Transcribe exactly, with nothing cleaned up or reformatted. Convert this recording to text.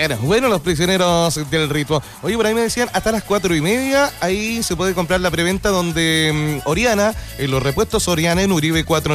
Bueno, bueno, los prisioneros del rito. Oye, por ahí me decían, hasta las cuatro y media, ahí se puede comprar la preventa donde um, Oriana, en los repuestos Oriana en Uribe cuatro